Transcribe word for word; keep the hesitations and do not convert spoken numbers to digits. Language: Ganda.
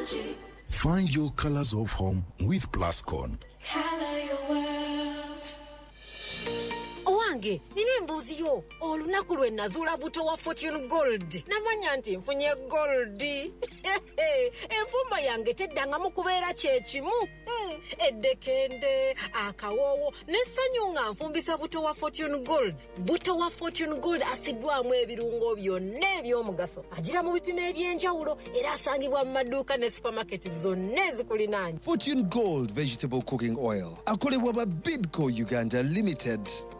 magic. Find your colors of home with Plascon. Color your world. Owange, nina embuzi yo. Olunaku lwe nazuula buto wa Fortune Gold. Namanya nti nfunye gold. Enfumba yange teddangamu kubeera kye kimu. Hmm. Eddekende, akawoowo, n'essanyu nga nfumbisa buto wa Fortune Gold. Buto wa Fortune Gold asiddwamu ebirungo byonna eby'omugaso. Agira mu bipimo eby'enjawulo era asangibwa mu maduuka ne supermarket zonna ezikulinaanye. Fortune Gold Vegetable Cooking Oil. Akolebwa ba Bidco Uganda Limited.